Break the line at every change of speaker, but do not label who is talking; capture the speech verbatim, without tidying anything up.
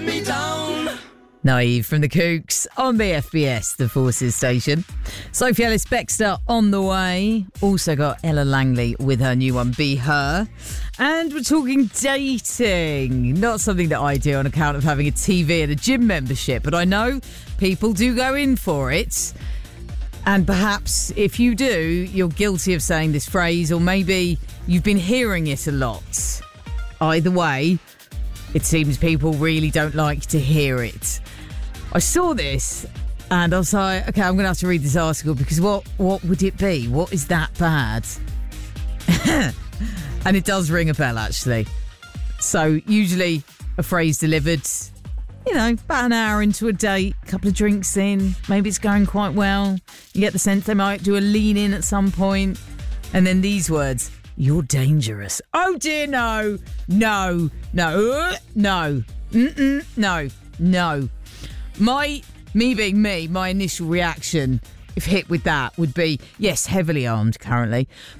let me down.
Naive from the Kooks on the F B S, the Forces station. Sophie Ellis-Bextor on the way. Also got Ella Langley with her new one, Be Her. And we're talking dating. Not something that I do on account of having a T V and a gym membership, but I know people do go in for it. And perhaps if you do, you're guilty of saying this phrase, or maybe you've been hearing it a lot. Either way, it seems people really don't like to hear it. I saw this and I was like, okay, I'm going to have to read this article because what, what would it be? What is that bad? And it does ring a bell, actually. So usually a phrase delivered, you know, about an hour into a date, a couple of drinks in, maybe it's going quite well. You get the sense they might do a lean in at some point. And then these words, you're dangerous. Oh dear, no, no, no, uh, no, Mm-mm, no, no. My, me being me, my initial reaction, if hit with that, would be, yes, heavily armed currently.